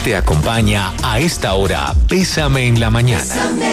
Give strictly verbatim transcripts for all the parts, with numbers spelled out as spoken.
te acompaña a esta hora. Bésame en la mañana.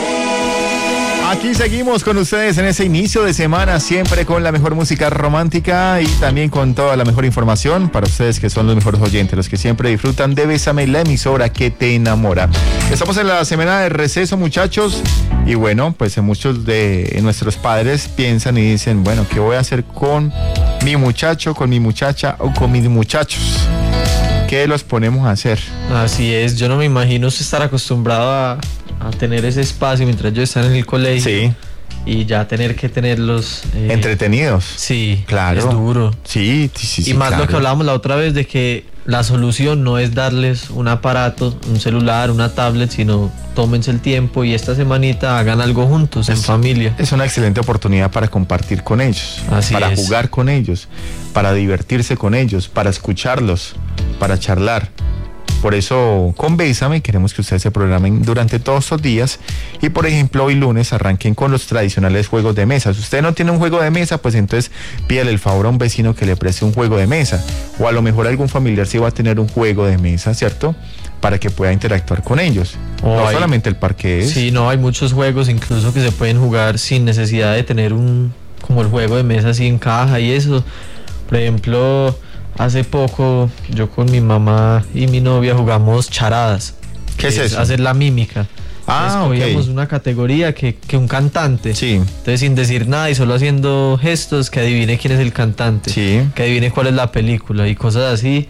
Aquí seguimos con ustedes en ese inicio de semana, siempre con la mejor música romántica y también con toda la mejor información para ustedes que son los mejores oyentes, los que siempre disfrutan de Bésame, la emisora que te enamora. Estamos en la semana de receso, muchachos, y bueno, pues muchos de nuestros padres piensan y dicen, bueno, ¿qué voy a hacer con mi muchacho, con mi muchacha o con mis muchachos? ¿Qué los ponemos a hacer? Así es, yo no me imagino estar acostumbrado a, a tener ese espacio mientras yo estar en el colegio. Sí. Y ya tener que tenerlos... Eh, entretenidos. Sí, claro. Es duro. Sí, sí, sí. Y sí, más claro. lo que hablábamos la otra vez de que la solución no es darles un aparato, un celular, una tablet, sino tómense el tiempo y esta semanita hagan algo juntos, es, en familia. Es una excelente oportunidad para compartir con ellos, Así para es. jugar con ellos, para divertirse con ellos, para escucharlos, para charlar. Por eso, con Bésame, queremos que ustedes se programen durante todos estos días y, por ejemplo, hoy lunes arranquen con los tradicionales juegos de mesa. Si usted no tiene un juego de mesa, pues entonces pídale el favor a un vecino que le preste un juego de mesa, o a lo mejor algún familiar sí va a tener un juego de mesa, ¿cierto?, para que pueda interactuar con ellos. Oh, no hay, solamente el parqués. Sí, no, hay muchos juegos incluso que se pueden jugar sin necesidad de tener un, como el juego de mesa así en caja y eso. Por ejemplo... Hace poco yo con mi mamá y mi novia jugamos charadas. ¿Qué es eso? Hacer la mímica. Ah, escogíamos ok. una categoría que, que un cantante. Sí. Entonces sin decir nada y solo haciendo gestos que adivine quién es el cantante. Sí. Que adivine cuál es la película y cosas así.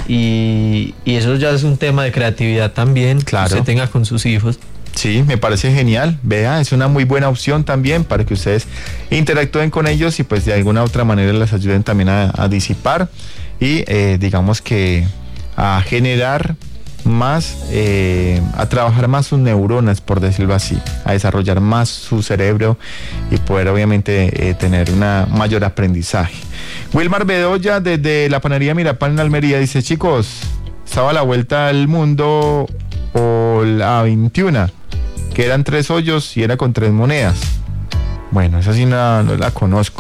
Y, y eso ya es un tema de creatividad también. Claro. Que usted tenga con sus hijos. Sí, me parece genial. Vea, es una muy buena opción también para que ustedes interactúen con ellos y pues de alguna otra manera les ayuden también a, a disipar y eh, digamos que a generar más, eh, a trabajar más sus neuronas, por decirlo así, a desarrollar más su cerebro y poder obviamente eh, tener un mayor aprendizaje. Wilmar Bedoya desde la panadería Mirapán en Almería dice, chicos, estaba a la vuelta al mundo o la veintiuna, que eran tres hoyos y era con tres monedas. Bueno, esa sí no, no la conozco.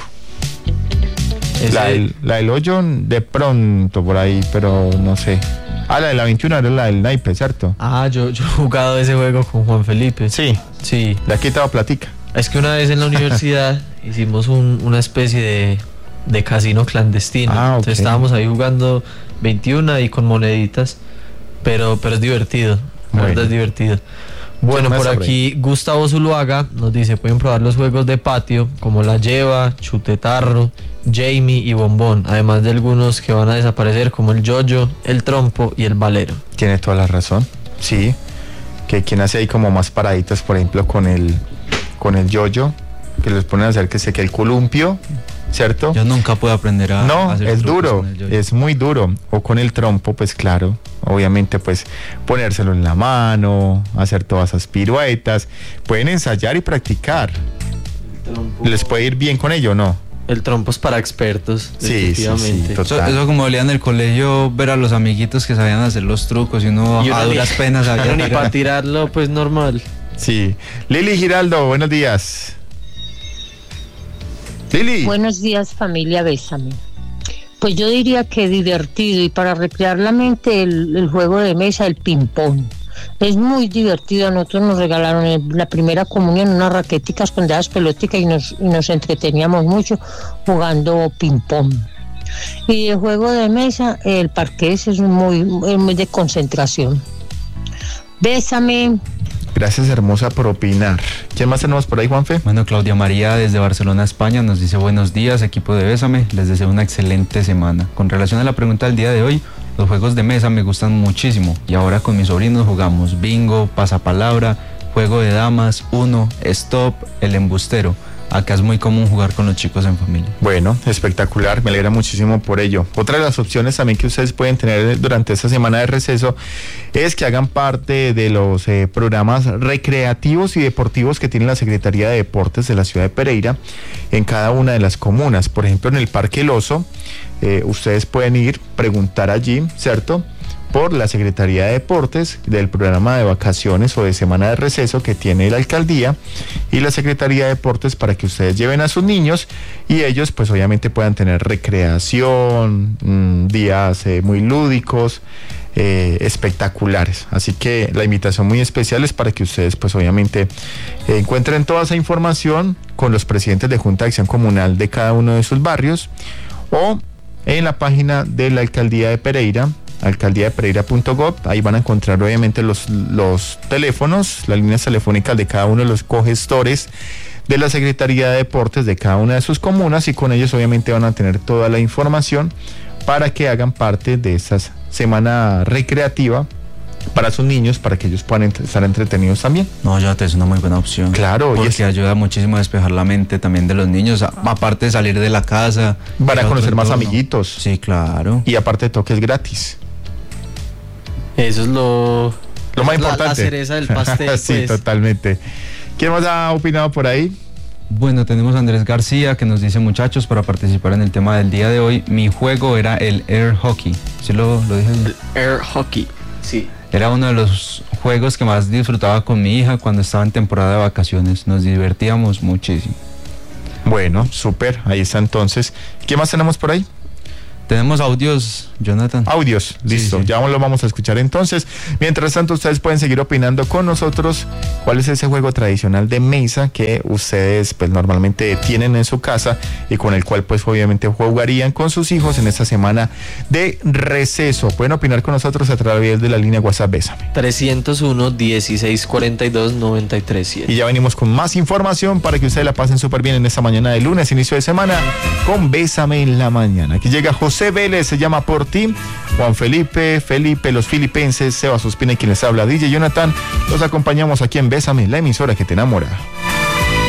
Ese... La, del, la del hoyo de pronto por ahí, pero no sé. Ah, la de la veintiuna era la del naipe, ¿cierto? Ah, yo, yo he jugado ese juego con Juan Felipe. Sí. Sí. Le ha quitado platica. Es que una vez en la universidad hicimos un, una especie de, de casino clandestino. Ah, okay. Entonces estábamos ahí jugando veintiuna y con moneditas, pero, pero es divertido. La Bueno. verdad es divertido. Bueno, por aquí Gustavo Zuluaga nos dice, pueden probar los juegos de patio como la lleva, chutetarro, Jamie y bombón, además de algunos que van a desaparecer como el yoyo, el trompo y el valero. Tiene toda la razón, sí, que quien hace ahí como más paraditas, por ejemplo, con el con el yoyo, que les ponen a hacer que se que el columpio, ¿cierto? Yo nunca puedo aprender a no, hacer es duro, con el yoyo. Es muy duro, o con el trompo, pues claro, obviamente pues ponérselo en la mano, hacer todas esas piruetas, pueden ensayar y practicar, les puede ir bien con ello, ¿no? El trompo es para expertos, sí, definitivamente. Sí, sí, eso, eso como olía en el colegio, ver a los amiguitos que sabían hacer los trucos y uno, y uno a duras ni, penas sabía ni para tirarlo, pues normal. Sí. Lili Giraldo, buenos días. Lili. Buenos días, familia Bésame. Pues yo diría que divertido y para recrear la mente el, el juego de mesa, el ping-pong. Es muy divertido. A nosotros nos regalaron en la primera comunión unas raqueticas con dadas peloticas y nos, y nos entreteníamos mucho jugando ping-pong. Y el juego de mesa, el parqués es muy, es muy de concentración. Bésame. Gracias, hermosa, por opinar. ¿Quién más tenemos por ahí, Juanfe? Bueno, Claudia María desde Barcelona, España, nos dice buenos días, equipo de Bésame, les deseo una excelente semana. Con relación a la pregunta del día de hoy, los juegos de mesa me gustan muchísimo y ahora con mis sobrinos jugamos bingo, pasapalabra, juego de damas, uno, stop, el embustero. Acá es muy común jugar con los chicos en familia. Bueno, espectacular, me alegra muchísimo por ello. Otra de las opciones también que ustedes pueden tener durante esta semana de receso es que hagan parte de los eh, programas recreativos y deportivos que tiene la Secretaría de Deportes de la ciudad de Pereira en cada una de las comunas. Por ejemplo, en el Parque El Oso, eh, ustedes pueden ir, preguntar allí, ¿cierto?, por la Secretaría de Deportes del programa de vacaciones o de semana de receso que tiene la alcaldía y la Secretaría de Deportes para que ustedes lleven a sus niños y ellos pues obviamente puedan tener recreación, mmm, días eh, muy lúdicos, eh, espectaculares. Así que la invitación muy especial es para que ustedes pues obviamente eh, encuentren toda esa información con los presidentes de Junta de Acción Comunal de cada uno de sus barrios o en la página de la Alcaldía de Pereira, alcaldía de pereira punto gob. Ahí van a encontrar obviamente los, los teléfonos, las líneas telefónicas de cada uno de los cogestores de la Secretaría de Deportes de cada una de sus comunas, y con ellos obviamente van a tener toda la información para que hagan parte de esta semana recreativa para sus niños, para que ellos puedan estar entretenidos también. No, ya es una muy buena opción. Claro, porque y es... ayuda muchísimo a despejar la mente también de los niños, aparte de salir de la casa. Van a conocer más entorno. amiguitos. Sí, claro. Y aparte de todo que es gratis. Eso es lo, lo más la, importante. La cereza del pastel. Sí, pues. Totalmente. ¿Quién más ha opinado por ahí? Bueno, tenemos a Andrés García que nos dice: muchachos, para participar en el tema del día de hoy, mi juego era el air hockey. ¿Sí lo, lo dije? El air hockey, sí. Era uno de los juegos que más disfrutaba con mi hija cuando estaba en temporada de vacaciones. Nos divertíamos muchísimo. Bueno, súper. Ahí está entonces. ¿Qué más tenemos por ahí? Tenemos audios, Jonathan. Audios, listo, sí, sí. Ya lo vamos a escuchar entonces. Mientras tanto, ustedes pueden seguir opinando con nosotros cuál es ese juego tradicional de mesa que ustedes pues normalmente tienen en su casa y con el cual pues obviamente jugarían con sus hijos en esta semana de receso. Pueden opinar con nosotros a través de la línea WhatsApp Bésame. trescientos uno, dieciséis cuarenta y dos, noventa y tres siete. Y ya venimos con más información para que ustedes la pasen súper bien en esta mañana de lunes, inicio de semana, con Bésame en la mañana. Aquí llega José José Vélez, se llama Por Ti, Juan Felipe, Felipe, los filipenses, Sebas Ospina y quien les habla, D J Jonathan. Los acompañamos aquí en Bésame, la emisora que te enamora.